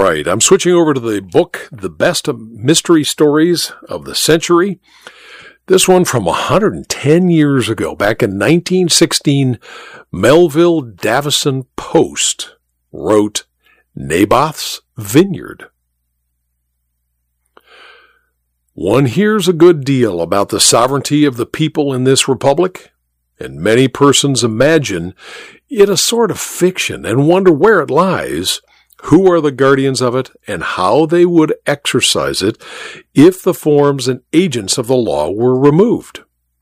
right, I'm switching over to the book, The Best Mystery Stories of the Century. This one from 110 years ago, back in 1916, Melville Davison Post wrote Naboth's Vineyard. One hears a good deal about the sovereignty of the people in this republic, and many persons imagine it a sort of fiction and wonder where it lies, who are the guardians of it, and how they would exercise it if the forms and agents of the law were removed.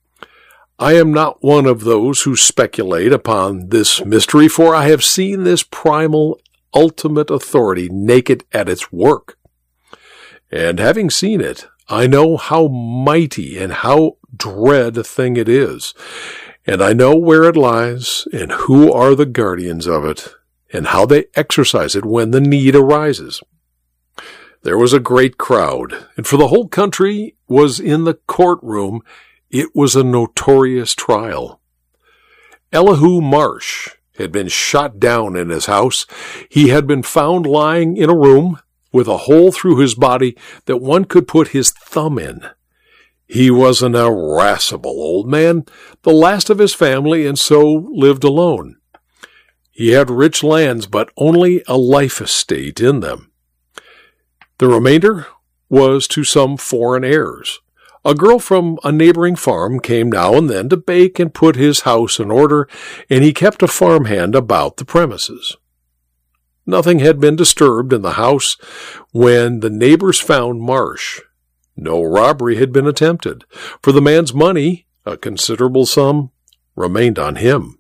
I am not one of those who speculate upon this mystery, for I have seen this primal, ultimate authority naked at its work. And having seen it, I know how mighty and how dread a thing it is, and I know where it lies and who are the guardians of it, and how they exercise it when the need arises. There was a great crowd, and for the whole country was in the courtroom. It was a notorious trial. Elihu Marsh had been shot down in his house. He had been found lying in a room with a hole through his body that one could put his thumb in. He was an irascible old man, the last of his family, and so lived alone. He had rich lands, but only a life estate in them. The remainder was to some foreign heirs. A girl from a neighboring farm came now and then to bake and put his house in order, and he kept a farmhand about the premises. Nothing had been disturbed in the house when the neighbors found Marsh. No robbery had been attempted, for the man's money, a considerable sum, remained on him.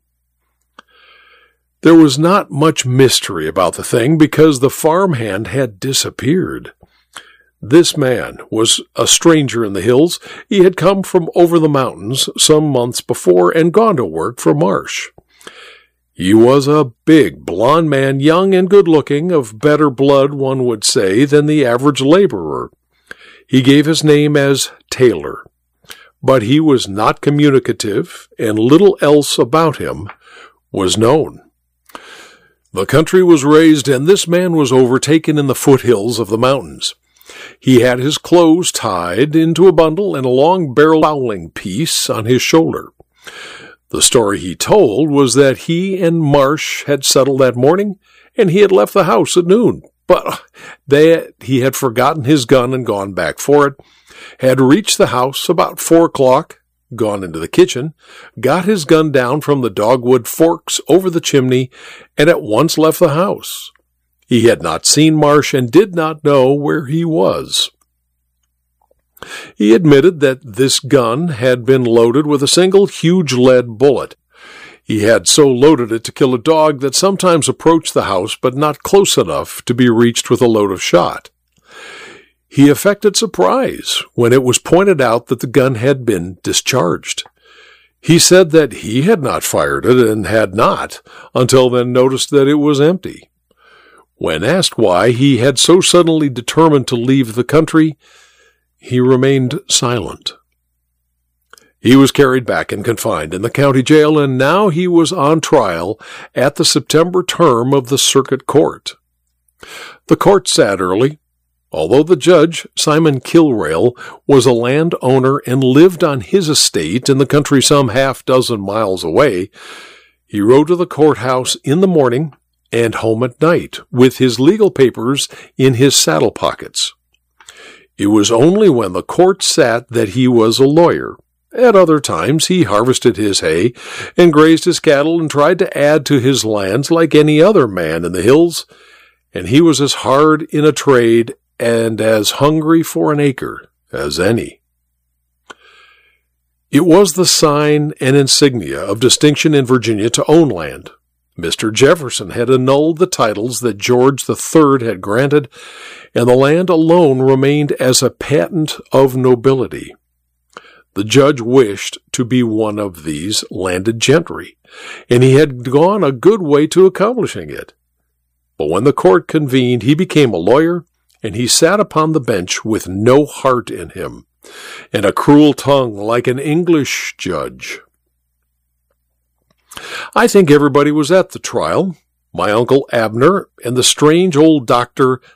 There was not much mystery about the thing because the farmhand had disappeared. This man was a stranger in the hills. He had come from over the mountains some months before and gone to work for Marsh. He was a big, blond man, young and good-looking, of better blood, one would say, than the average laborer. He gave his name as Taylor, but he was not communicative, and little else about him was known. The country was raised, and this man was overtaken in the foothills of the mountains. He had his clothes tied into a bundle and a long barrel fowling piece on his shoulder. The story he told was that he and Marsh had settled that morning, and he had left the house at noon. But he had forgotten his gun and gone back for it, had reached the house about 4 o'clock, gone into the kitchen, got his gun down from the dogwood forks over the chimney, and at once left the house. He had not seen Marsh and did not know where he was. He admitted that this gun had been loaded with a single huge lead bullet. He had so loaded it to kill a dog that sometimes approached the house, but not close enough to be reached with a load of shot. He affected surprise when it was pointed out that the gun had been discharged. He said that he had not fired it and had not, until then noticed that it was empty. When asked why he had so suddenly determined to leave the country, he remained silent. He was carried back and confined in the county jail, and now he was on trial at the September term of the circuit court. The court sat early. Although the judge, Simon Kilrail, was a landowner and lived on his estate in the country some 6 miles away, he rode to the courthouse in the morning and home at night with his legal papers in his saddle pockets. It was only when the court sat that he was a lawyer. At other times he harvested his hay and grazed his cattle and tried to add to his lands like any other man in the hills, and he was as hard in a trade and as hungry for an acre as any. It was the sign and insignia of distinction in Virginia to own land. Mr. Jefferson had annulled the titles that George III had granted, and the land alone remained as a patent of nobility. The judge wished to be one of these landed gentry, and he had gone a good way to accomplishing it. But when the court convened, he became a lawyer, and he sat upon the bench with no heart in him, and a cruel tongue like an English judge. I think everybody was at the trial. My Uncle Abner and the strange old doctor